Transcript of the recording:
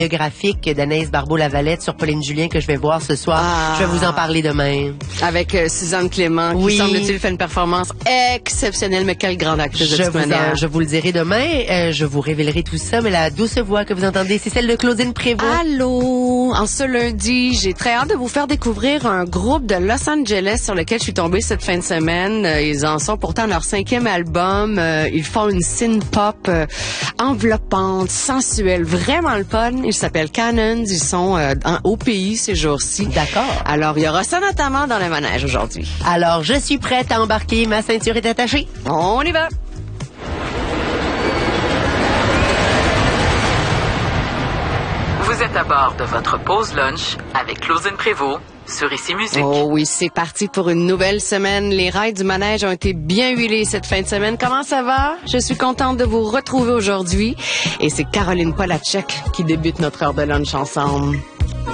biographique d'Anaïs Barbeau-Lavalette sur Pauline Julien que je vais voir ce soir. Je vais vous en parler demain. Avec Suzanne Clément, qui semble-t-il fait une performance exceptionnelle, mais quelle grande actrice de toute manière. Je vous le dirai demain, je vous révélerai tout ça, mais la douce voix que vous entendez, c'est celle de Claudine Prévost. Allô! En ce lundi, j'ai très hâte de vous faire découvrir un groupe de Los Angeles sur lequel je suis tombée cette fin de semaine. Ils en sont pourtant à leur 5e album. Ils font une synth-pop enveloppante, sensuelle, vraiment le fun. Ils s'appellent Cannons. Ils sont au pays ces jours-ci. D'accord. Alors, il y aura ça notamment dans le manège aujourd'hui. Alors, je suis prête à embarquer. Ma ceinture est attachée. On y va! Vous êtes à bord de votre pause lunch avec Claudine Prévost sur Ici Musique. Oh oui, c'est parti pour une nouvelle semaine. Les rails du manège ont été bien huilés cette fin de semaine. Comment ça va? Je suis contente de vous retrouver aujourd'hui. Et c'est Caroline Polachek qui débute notre heure de lunch ensemble.